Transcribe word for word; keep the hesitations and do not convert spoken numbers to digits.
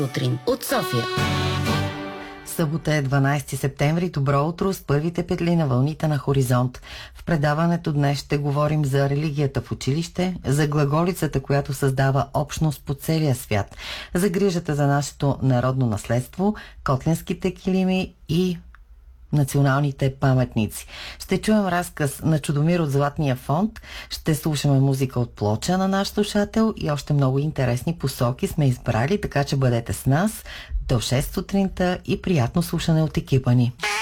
Утрин от София. Събота е дванайсети септември. Добро утро с първите петли на вълните на Хоризонт. В предаването днес ще говорим за религията в училище, за глаголицата, която създава общност по целия свят, за грижата за нашето народно наследство, котлинските килими и националните паметници. Ще чуем разказ на Чудомир от Златния фонд, ще слушаме музика от Плоча на наш слушател и още много интересни посоки сме избрали, така че бъдете с нас до шест сутринта и приятно слушане от екипа ни.